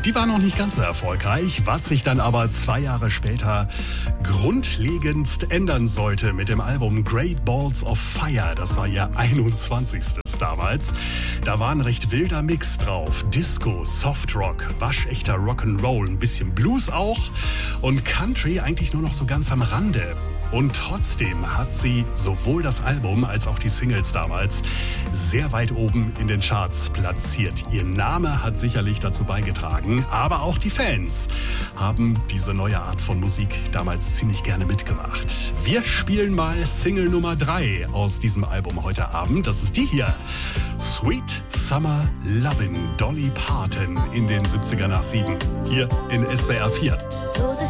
Die war noch nicht ganz so erfolgreich, was sich dann aber 2 Jahre später grundlegendst ändern sollte mit dem Album Great Balls of Fire. Das war ihr 21. damals. Da war ein recht wilder Mix drauf. Disco, Softrock, waschechter Rock'n'Roll, ein bisschen Blues auch und Country eigentlich nur noch so ganz am Rande. Und trotzdem hat sie sowohl das Album als auch die Singles damals sehr weit oben in den Charts platziert. Ihr Name hat sicherlich dazu beigetragen, aber auch die Fans haben diese neue Art von Musik damals ziemlich gerne mitgemacht. Wir spielen mal Single Nummer 3 aus diesem Album heute Abend. Das ist die hier. Sweet Summer Lovin', Dolly Parton in den 70er nach 7. Hier in SWR 4.